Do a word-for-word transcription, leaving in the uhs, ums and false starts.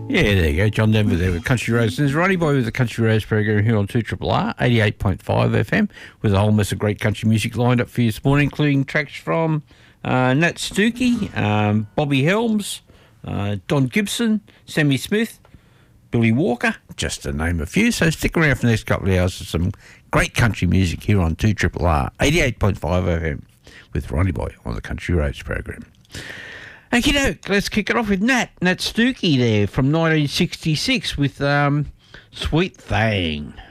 Yeah, there you go. John Denver there with Country Roads. There's Ronnie Boy with the Country Roads program here on two R R R, eighty-eight point five F M, with a whole mess of great country music lined up for you this morning, including tracks from uh, Nat Stookie, um, Bobby Helms, uh, Don Gibson, Sammy Smith, Billy Walker, just to name a few. So stick around for the next couple of hours for some great country music here on two R R R, eighty-eight point five F M, with Ronnie Boy on the Country Roads program. Okie doke, let's kick it off with Nat, Nat Stookie there from nineteen sixty-six with um, Sweet Thing.